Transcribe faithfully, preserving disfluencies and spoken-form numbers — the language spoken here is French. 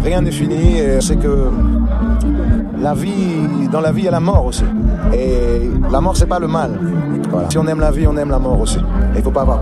rien n'est fini. Et c'est que la vie, dans la vie, il y a la mort aussi. Et la mort, c'est pas le mal. Voilà. Si on aime la vie, on aime la mort aussi. Il faut pas avoir